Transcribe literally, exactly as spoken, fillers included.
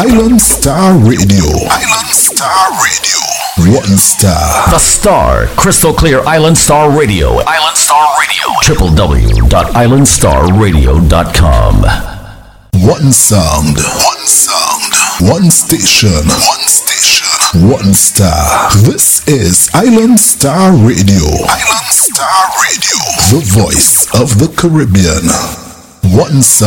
Island Star Radio. Island Star Radio. One star. The Star. Crystal clear Island Star Radio. Island Star Radio. w w w dot island star radio dot com. One sound. One sound. One station. One station. One star. This is Island Star Radio. Island Star Radio. The voice of the Caribbean. One sound.